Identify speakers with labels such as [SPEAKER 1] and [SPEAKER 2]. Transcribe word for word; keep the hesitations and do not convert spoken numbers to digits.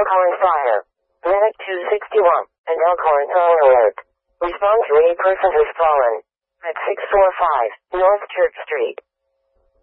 [SPEAKER 1] Elkhorn Fire. Minute two sixty-one. An Elkhorn Fire alert. Respond to a person who's fallen. At six forty-five North Church Street.